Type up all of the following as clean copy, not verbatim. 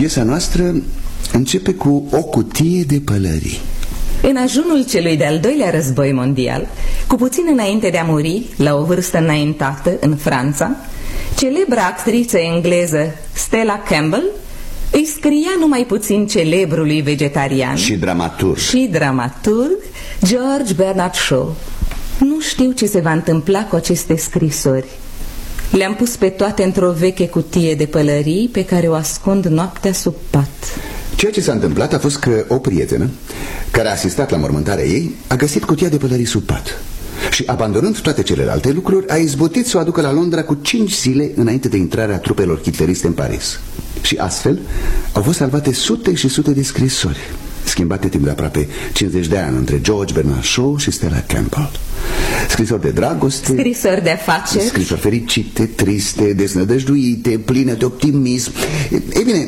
Piesa noastră începe cu o cutie de pălării. În ajunul celui de-al doilea război mondial, cu puțin înainte de a muri, la o vârstă înaintată, în Franța, celebra actriță engleză Stella Campbell îi scria numai puțin celebrului vegetarian și dramaturg George Bernard Shaw. Nu știu ce se va întâmpla cu aceste scrisori. Le-am pus pe toate într-o veche cutie de pălării pe care o ascund noaptea sub pat. Ceea ce s-a întâmplat a fost că o prietenă care a asistat la mormântarea ei a găsit cutia de pălării sub pat și, abandonând toate celelalte lucruri, a izbutit să o aducă la Londra cu 5 zile înainte de intrarea trupelor hitleriste în Paris. Și astfel au fost salvate sute și sute de scrisori, schimbate timp de aproape 50 de ani între George Bernard Shaw și Stella Campbell. Scrisori de dragoste, scrisori de afaceri, scrisori fericite, triste, desnădăjduite, pline de optimism. Ei bine,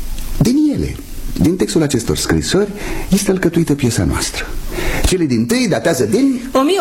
din textul acestor scrisori este alcătuită piesa noastră. Cele dintâi datează din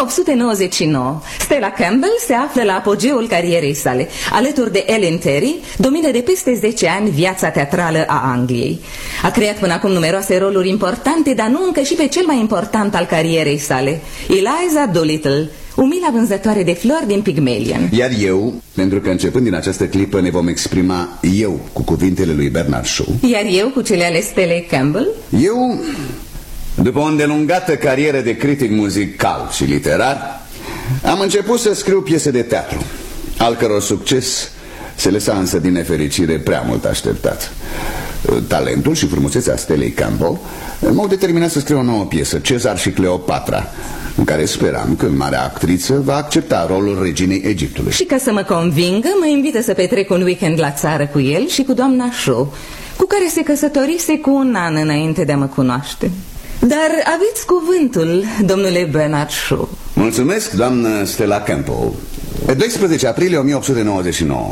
1899. Stella Campbell se află la apogeul carierei sale. Alături de Ellen Terry, domină de peste 10 ani viața teatrală a Angliei. A creat până acum numeroase roluri importante, dar nu încă și pe cel mai important al carierei sale, Eliza Doolittle, umila vânzătoare de flori din Pygmalion. Iar eu, pentru că începând din această clipă ne vom exprima eu cu cuvintele lui Bernard Shaw. Iar eu cu cele ale Stellei Campbell. Eu, după o îndelungată carieră de critic muzical și literar, am început să scriu piese de teatru, al căror succes se lăsa însă din nefericire prea mult așteptat. Talentul și frumusețea Stellei Campbell m-au determinat să scriu o nouă piesă, Cezar și Cleopatra, în care speram că marea actriță va accepta rolul reginei Egiptului. Și ca să mă convingă, mă invită să petrec un weekend la țară cu el și cu doamna Shaw, cu care se căsătorise cu un an înainte de a mă cunoaște. Dar aveți cuvântul, domnule Bernard Shaw. Mulțumesc, doamnă Stella Campbell. Pe 12 aprilie 1899.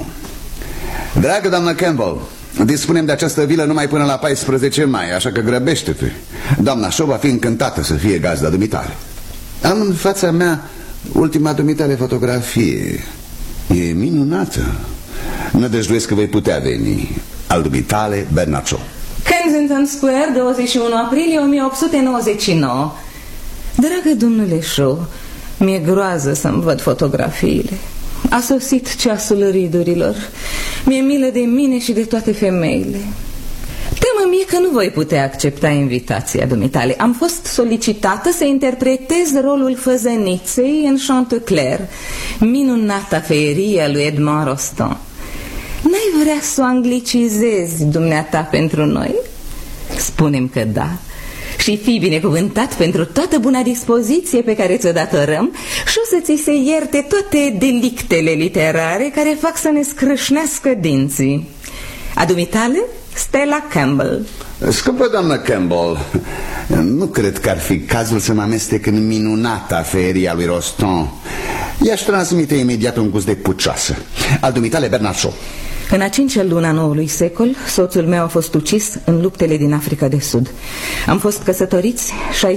Dragă doamnă Campbell, dispunem de această vilă numai până la 14 mai, așa că grăbește-te. Doamna Shaw va fi încântată să fie gazda dumitale. Am în fața mea ultima dumitale fotografie. E minunată. Nădăjduiesc că vei putea veni. Al dumitale, Bernard Shaw. Kensington Square, 21 aprilie 1899. Dragă domnule Shaw, mi-e groază să-mi văd fotografiile. A sosit ceasul ridurilor. Mi-e milă de mine și de toate femeile. Teamă-mi că nu voi putea accepta invitația dumitale. Am fost solicitată să interpretez rolul făzăniței în Chantecler, minunata feerie a lui Edmond Rostand. N-ai vrea să o anglicizezi, dumneata, pentru noi? Spune-mi că da. Și fii binecuvântat pentru toată buna dispoziție pe care ți-o datorăm și o să ți se ierte toate delictele literare care fac să ne scrâșnească dinții. A dumitale, Stella Campbell. Scumpă doamnă Campbell, nu cred că ar fi cazul să mă amestec în minunata feria lui Rostand. I-aș transmite imediat un gust de pucioasă. Al dumitale, Bernard Shaw. În a 5-a lună a noului secol, soțul meu a fost ucis în luptele din Africa de Sud. Am fost căsătoriți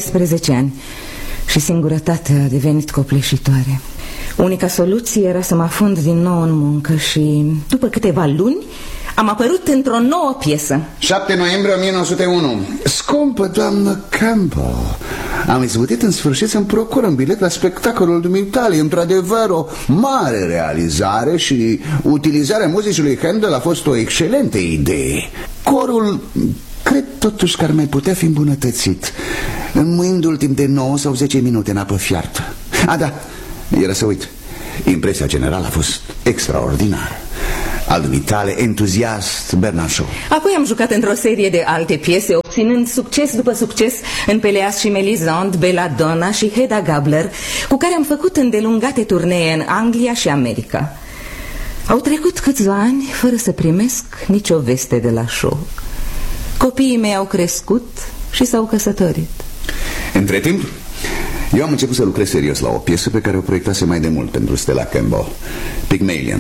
16 ani și singurătatea a devenit copleșitoare. Unica soluție era să mă afund din nou în muncă și, după câteva luni, am apărut într-o nouă piesă. 7 noiembrie 1901. Scumpă doamnă Campbell, am izbutit în sfârșit să-mi procur un bilet la spectacolul dumitale. Într-adevăr, o mare realizare și utilizarea muzicii lui Handel a fost o excelentă idee. Corul cred totuși că ar mai putea fi îmbunătățit, înmuindu-l timp de 9 sau 10 minute în apă fiartă. Da, era să uit. Impresia generală a fost extraordinară. Al dumitale, entuziast, Bernard Shaw. Apoi am jucat într-o serie de alte piese, obținând succes după succes în Peleas și Melisande, Belladonna și Hedda Gabler, cu care am făcut îndelungate turnee în Anglia și America. Au trecut câțiva ani fără să primesc nicio veste de la Shaw. Copiii mei au crescut și s-au căsătorit. Între timp, eu am început să lucrez serios la o piesă pe care o proiectase mai de mult pentru Stella Campbell, Pygmalion.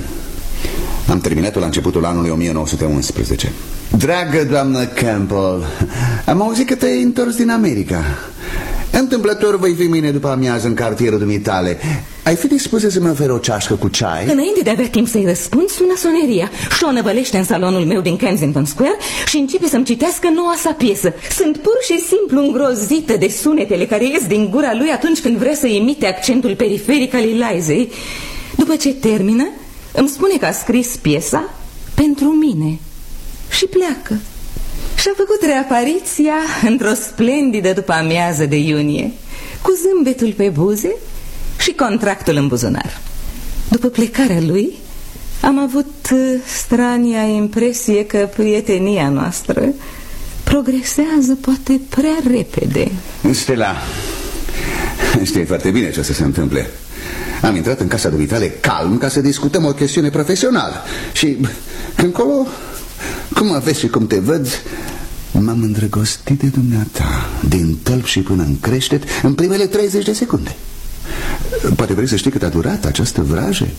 Am terminat-o la începutul anului 1911. Dragă doamnă Campbell, am auzit că te-ai întors din America. Întâmplător voi fi mâine după amiază în cartierul dumitale. Ai fi dispusă să-mi oferi o ceașcă cu ceai? Înainte de a avea timp să-i răspund, sună soneria. Shaw năvălește în salonul meu din Kensington Square și începe să-mi citească noua sa piesă. Sunt pur și simplu îngrozită de sunetele care ies din gura lui atunci când vrea să imite accentul periferic al Elizei. După ce termină, îmi spune că a scris piesa pentru mine și pleacă. Și-a făcut reapariția într-o splendidă după-amiază de iunie, cu zâmbetul pe buze și contractul în buzunar. După plecarea lui, am avut strania impresie că prietenia noastră progresează poate prea repede. Stella, știi foarte bine ce o să se întâmple. Am intrat în casa dumitale calm ca să discutăm o chestiune profesională. Și încolo, cum mă vezi și cum te văd, m-am îndrăgostit de dumneata, din tălp și până în creștet, în primele 30 de secunde. Poate vrei să știi cât a durat această vrajă?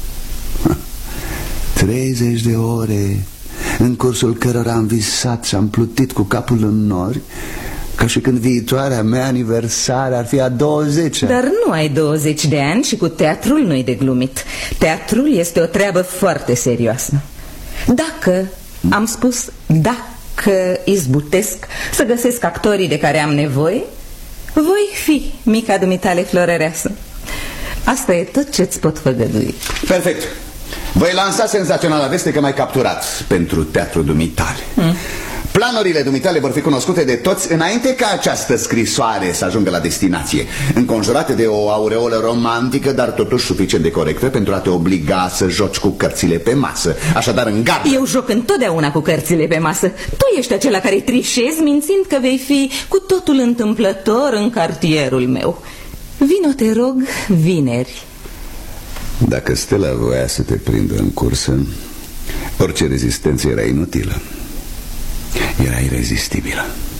30 de ore, în cursul cărora am visat și am plutit cu capul în nori, ca și când viitoarea mea aniversare ar fi a 20-a. Dar nu ai 20 de ani și cu teatrul nu-i de glumit. Teatrul este o treabă foarte serioasă. Dacă, am spus dacă izbutesc să găsesc actorii de care am nevoie, voi fi mica dumitale florăreasă. Asta e tot ce-ți pot făgădui. Perfect. Voi lansa senzaționala veste că m-ai capturat pentru teatrul dumitale. Planurile dumitale vor fi cunoscute de toți înainte ca această scrisoare să ajungă la destinație, înconjurate de o aureolă romantică, dar totuși suficient de corectă pentru a te obliga să joci cu cărțile pe masă. Așadar, în gardă. Eu joc întotdeauna cu cărțile pe masă. Tu ești acela care trișezi mințind că vei fi cu totul întâmplător în cartierul meu. Vino, te rog, vineri. Dacă Stella voia să te prindă în cursă, orice rezistență era inutilă. Era irezistibilă.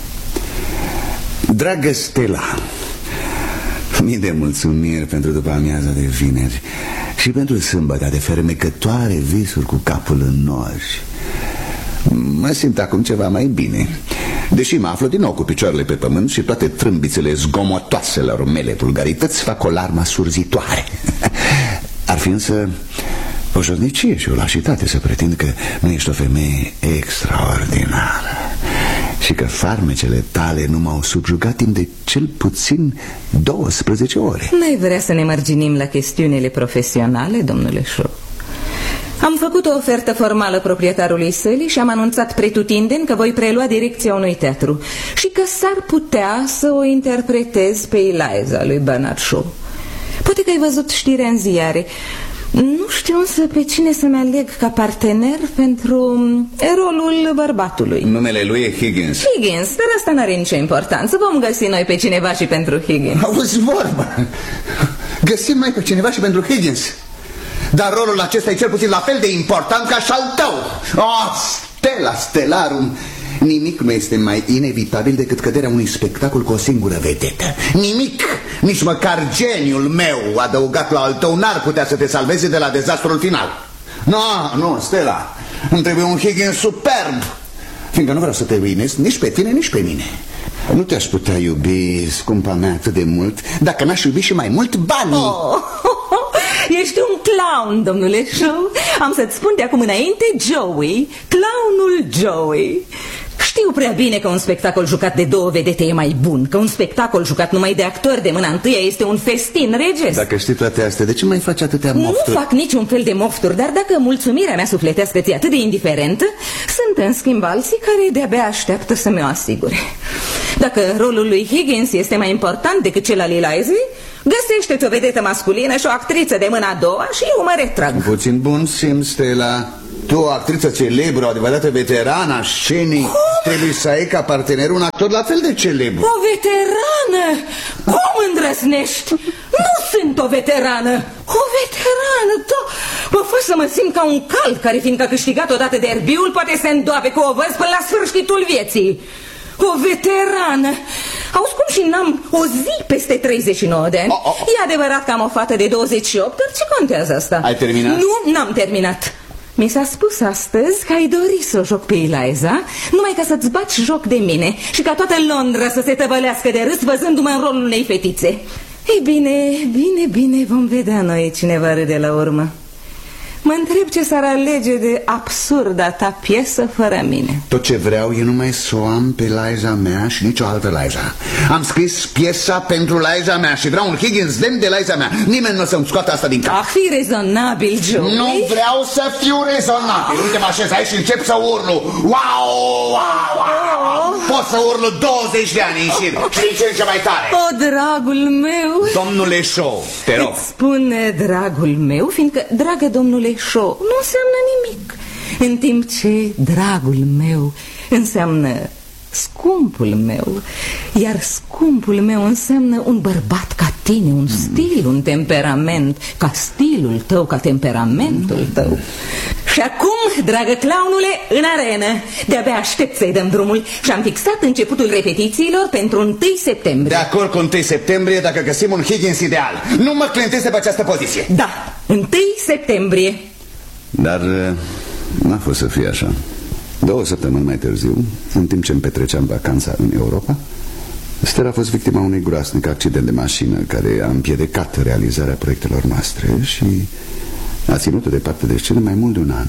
Dragă Stella, mii de mulțumiri pentru după amiaza de vineri și pentru sâmbătă de fermecătoare visuri cu capul în nori. Mă simt acum ceva mai bine, deși mă aflu din nou cu picioarele pe pământ și toate trâmbițele zgomotoaselor mele vulgarități fac o larmă surzitoare. Ar fi însă o josnicie și o lașitate să pretind că nu ești o femeie extraordinară și că farmecele tale nu m-au subjugat timp de cel puțin 12 ore. N-ai vrea să ne mărginim la chestiunile profesionale, domnule Shaw? Am făcut o ofertă formală proprietarului sălii și am anunțat pretutindeni că voi prelua direcția unui teatru și că s-ar putea să o interpretez pe Eliza lui Bernard Shaw. Poate că ai văzut știrea în ziare. Nu știu însă pe cine să-mi aleg ca partener pentru rolul bărbatului. Numele lui e Higgins. Higgins, dar asta n-are nicio importanță. Vom găsi noi pe cineva și pentru Higgins. Auzi vorba. Găsim noi pe cineva și pentru Higgins. Dar rolul acesta e cel puțin la fel de important ca și al tău. Oh, Stella Stellarum. Nimic nu este mai inevitabil decât căderea unui spectacol cu o singură vedetă. Nimic, nici măcar geniul meu adăugat la al tău n-ar putea să te salveze de la dezastrul final. Nu, Stella, îmi trebuie un Higgins superb, fiindcă nu vreau să te ruinezi nici pe tine, nici pe mine. Nu te-aș putea iubi, scumpa mea, atât de mult dacă n-aș iubi și mai mult banii. Ești un clown, domnule Shaw. Am să-ți spun de acum înainte, Joey, clownul Joey. Știu prea bine că un spectacol jucat de două vedete e mai bun, că un spectacol jucat numai de actori de mâna întâia este un festin regesc. Dacă știi toate astea, de ce mai faci atâtea mofturi? Nu fac niciun fel de mofturi, dar dacă mulțumirea mea sufletească ți-e atât de indiferentă, sunt în schimb alții care de-abia așteaptă să mi-o asigure. Dacă rolul lui Higgins este mai important decât cel al Elizei, găsește-ți o vedetă masculină și o actriță de mâna a doua și eu mă retrag. Puțin bun simț, Stella. Tu, o actriță celebră, o adevărată veterană a scenii, trebuie să ai ca partener un actor la fel de celebru. O veterană? Cum îndrăznești? Nu sunt o veterană. O veterană, da. Mă fac să mă simt ca un cal care, fiindcă a câștigat odată derbiul, poate se îndoape cu o văz până la sfârșitul vieții. O veterană. Auzi, cum și n-am o zi peste 39 de ani? E adevărat că am o fată de 28, dar ce contează asta? Ai terminat? Nu, n-am terminat. Mi s-a spus astăzi că ai dori să o joc pe Eliza, numai ca să-ți baci joc de mine și ca toată Londra să se tăvălească de râs văzându-mă în rolul unei fetițe. Ei bine, vom vedea noi cine va râde la urmă. Mă întreb ce s-ar alege de absurda ta piesă fără mine. Tot ce vreau e numai să o am pe Liza mea și nicio altă Liza. Am scris piesa pentru Liza mea și vreau un Higgins demn de Liza mea. Nimeni nu o să-mi scoată asta din cap. Fi rezonabil, Joey. Nu vreau să fiu rezonabil. Uite, mă așez aici și încep să urlu. Wow, wow, wow. Pot să urlu 20 de ani în șir. Și din ce în ce mai tare. O, dragul meu. Domnule Shaw, te rog. Îți spune dragul meu, fiindcă, dragă domnule Shaw, nu înseamnă nimic. În timp ce dragul meu înseamnă scumpul meu, iar scumpul meu înseamnă un bărbat ca tine, un stil, un temperament, ca stilul tău, ca temperamentul tău. Și acum, dragă clownule, în arenă. De-abia aștept să-i dăm drumul și am fixat începutul repetițiilor pentru 1 septembrie. De acord cu 1 septembrie dacă găsim un Higgins ideal. Nu mă clăntesc pe această poziție. Da, 1 septembrie. Dar n-a fost să fie așa. 2 săptămâni mai târziu, în timp ce îmi petreceam vacanța în Europa, Esther a fost victima unui groasnic accident de mașină care a împiedicat realizarea proiectelor noastre și a ținut-o departe de scenă mai mult de un an.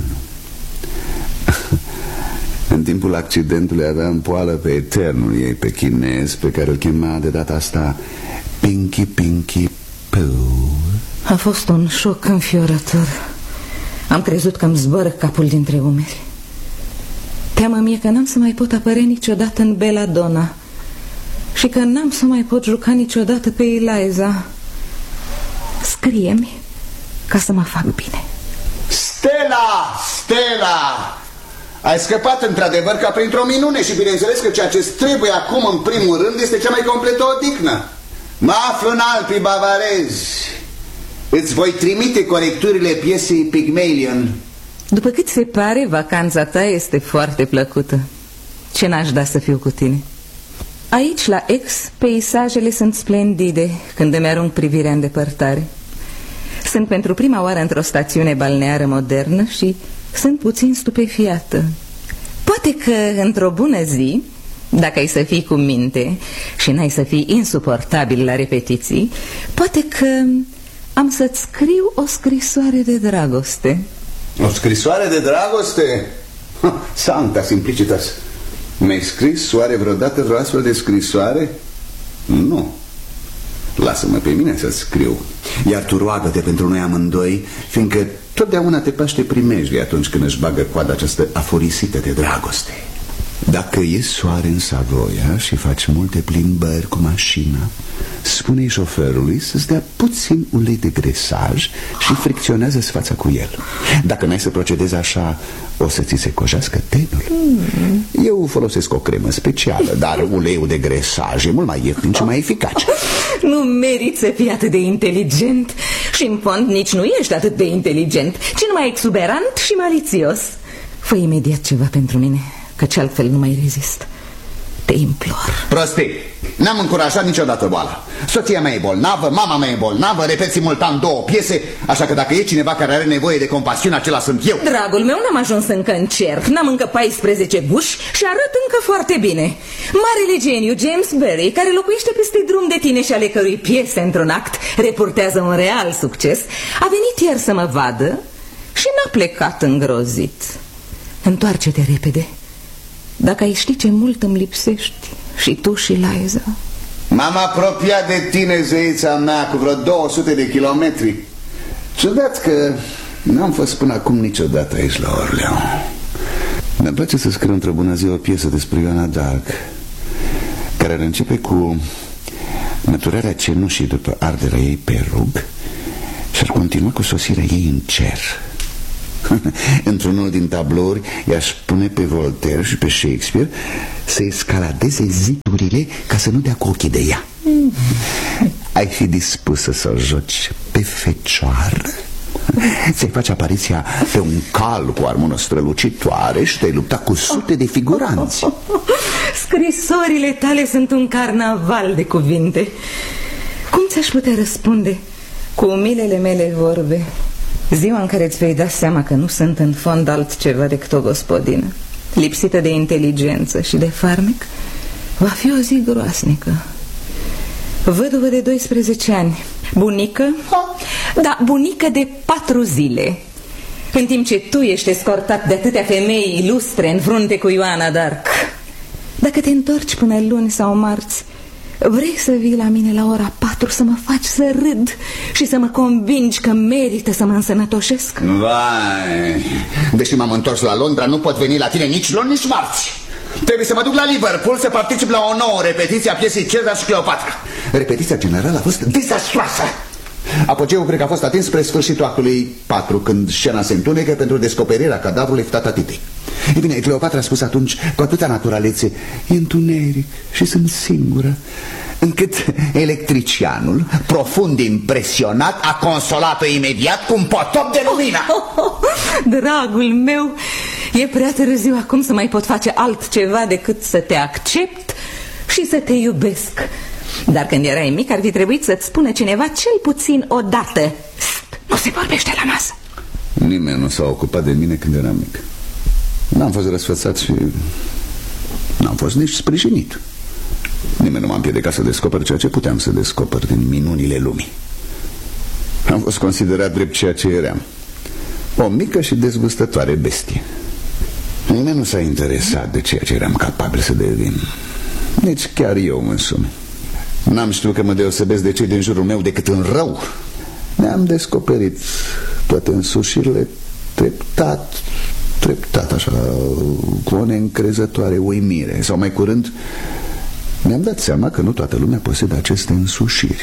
În timpul accidentului avea în poală pe eternul ei pe chinez, pe care îl chema de data asta Pinky Pinky Poo. A fost un șoc înfiorător. Am crezut că îmi zboară capul dintre umeri. Teamă mie că n-am să mai pot apărea niciodată în Belladonna și că n-am să mai pot juca niciodată pe Eliza. Scrie-mi ca să mă fac bine. Stella! Ai scăpat într-adevăr ca printr-o minune și bineînțeles că ceea ce trebuie acum în primul rând este cea mai completă odihnă. Mă aflu în Alpii bavarezi. Îți voi trimite corecturile piesei Pygmalion. După cât se pare, vacanța ta este foarte plăcută. Ce n-aș da să fiu cu tine. Aici, la Aix, peisajele sunt splendide când îmi arunc privirea în depărtare. Sunt pentru prima oară într-o stațiune balneară modernă și sunt puțin stupefiată. Poate că într-o bună zi, dacă ai să fii cu minte și n-ai să fii insuportabil la repetiții, poate că am să-ți scriu o scrisoare de dragoste. O scrisoare de dragoste? Sancta simplicitas. Mi-ai scris oare vreodată vreo astfel de scrisoare? Nu. Lasă-mă pe mine să scriu. Iar tu roagă-te pentru noi amândoi, fiindcă totdeauna te paște primejdii atunci când își bagă coada această aforisită de dragoste. Dacă e soare în Savoia și faci multe plimbări cu mașina, spune-i șoferului să-ți dea puțin ulei de gresaj și fricționează-ți fața cu el. Dacă n-ai să procedezi așa, o să ți se cojească tenul. Eu folosesc o cremă specială, dar uleiul de gresaj e mult mai ieftin și mai eficace. Nu meriți să fii atât de inteligent. Și în fond nici nu ești atât de inteligent, ci numai exuberant și malițios. Fă imediat ceva pentru mine, căci altfel nu mai rezist. Te implor. Prostii, n-am încurajat niciodată boala. Soția mea e bolnavă, mama mea e bolnavă, repet simultan 2 piese, așa că dacă e cineva care are nevoie de compasiune, acela sunt eu. Dragul meu, n-am ajuns încă în cer, n-am încă 14 guși și arăt încă foarte bine. Marele geniu James Barrie, care locuiește peste drum de tine și ale cărui piese într-un act reportează un real succes, a venit ieri să mă vadă și n-a plecat îngrozit. Întoarce-te repede. Dacă ai ști ce mult îmi lipsești, și tu și Liza. M-am apropiat de tine, zeița mea, cu vreo 200 de kilometri. Ciudat că n-am fost până acum niciodată aici la Orleans. Mi-ar place să scriu într-o bună zi o piesă despre Ioana d'Arc, care ar începe cu măturarea cenușii după arderea ei pe rug și ar continua cu sosirea ei în cer. Într-unul din tablouri i-aș pune pe Voltaire și pe Shakespeare să escaladeze zidurile ca să nu dea cu ochii de ea. Ai fi dispusă să o joci pe fecioară? Ți-ai face apariția pe un cal cu armură strălucitoare și te-ai lupta cu sute de figuranți. Scrisorile tale sunt un carnaval de cuvinte. Cum ți-aș putea răspunde cu umilele mele vorbe? Ziua în care îți vei da seama că nu sunt în fond altceva decât o gospodină, lipsită de inteligență și de farmec, va fi o zi groasnică. Văduvă de 12 ani. Bunică? Da, bunică de 4 zile. În timp ce tu ești escortat de atâtea femei ilustre în frunte cu Ioana d'Arc. Dacă te întorci până luni sau marți, vrei să vii la mine la ora 4 să mă faci să râd și să mă convingi că merită să mă însănătoșesc? Vai, deși m-am întors la Londra, nu pot veni la tine nici luni, nici marți. Trebuie să mă duc la Liverpool să particip la o nouă repetiție a piesei Cezar și Cleopatra. Repetiția generală a fost dezastroasă. Apogeul cred că a fost atins spre sfârșitul actului 4, când scena se întunecă pentru descoperirea cadavrului tata Titei. E bine, Cleopatra a spus atunci cu atâta naturalețe: e întuneric și sunt singură, încât electricianul, profund impresionat, a consolat-o imediat cu un potop de lumină. Dragul meu, e prea târziu acum să mai pot face altceva decât să te accept și să te iubesc. Dar când erai mic ar fi trebuit să-ți spună cineva cel puțin o dată: nu se vorbește la masă. Nimeni nu s-a ocupat de mine când eram mic. N-am fost răsfățat și n-am fost nici sprijinit. Nimeni nu m-a împiedicat să descoper ceea ce puteam să descoper din minunile lumii. Am fost considerat drept ceea ce eram: o mică și dezgustătoare bestie. Nimeni nu s-a interesat de ceea ce eram capabil să devin, nici chiar eu însumi. N-am știut că mă deosebesc de cei din jurul meu decât în rău. Ne-am descoperit toate însușirile treptat, așa, cu o neîncrezătoare uimire. Sau mai curând mi-am dat seama că nu toată lumea posedă aceste însușiri.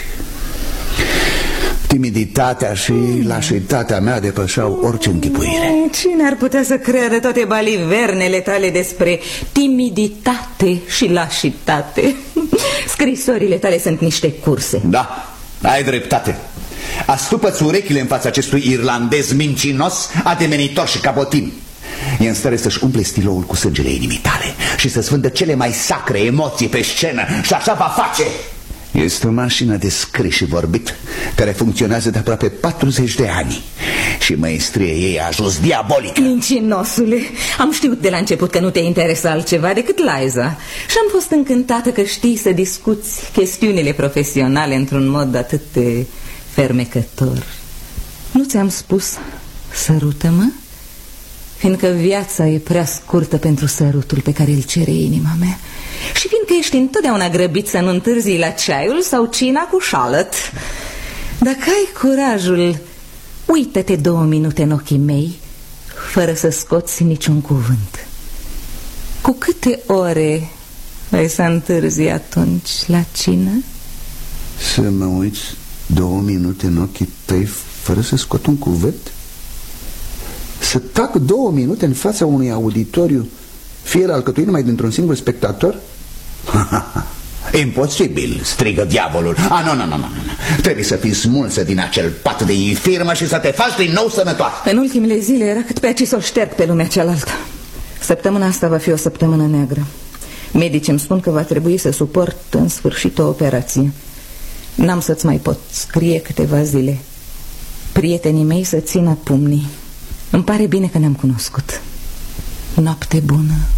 Timiditatea și lașitatea mea depășeau orice închipuire. Cine ar putea să creadă toate balivernele tale despre timiditate și lașitate? Scrisorile tale sunt niște curse. Da, ai dreptate. Astupă-ți urechile în fața acestui irlandez mincinos, ademenitor și cabotin. E în stare să-și umple stiloul cu sângele inimii tale și să-ți vândă cele mai sacre emoții pe scenă. Și așa va face. Este o mașină de scris și vorbit care funcționează de aproape 40 de ani și maestria ei a ajuns diabolică. Mincinosule, am știut de la început că nu te interesa altceva decât Liza și am fost încântată că știi să discuți chestiunile profesionale într-un mod atât de fermecător. Nu ți-am spus: sărută-mă? Fiindcă viața e prea scurtă pentru sărutul pe care îl cere inima mea. Și fiindcă ești întotdeauna grăbit să nu întârzii la ceaiul sau cina cu Charlotte. Dacă ai curajul, uită-te 2 minute în ochii mei, fără să scoți niciun cuvânt. Cu câte ore ai să întârzi atunci la cină? Să mă uiți 2 minute în ochii tăi fără să scot un cuvânt? Să tac 2 minute în fața unui auditoriu, fie el alcătuit numai dintr-un singur spectator? Imposibil, strigă diavolul. Nu. Trebuie să fii smulsă din acel pat de infirmă și să te faci din nou sănătoasă. În ultimele zile era cât pe aici să o șterg pe lumea cealaltă. Săptămâna asta va fi o săptămână neagră. Medicii îmi spun că va trebui să suport în sfârșit o operație. N-am să-ți mai pot scrie câteva zile. Prietenii mei să țină pumnii. Îmi pare bine că ne-am cunoscut. Noapte bună.